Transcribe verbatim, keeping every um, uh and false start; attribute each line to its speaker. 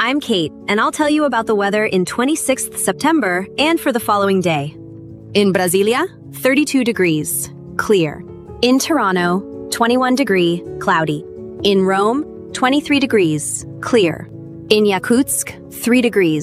Speaker 1: I'm Kate, and I'll tell you about the weather in twenty-sixth September and for the following day. In Brasilia, thirty-two degrees, clear. In Toronto, twenty-one degree, cloudy. In Rome, twenty-three degrees, clear. In Yakutsk, three degrees.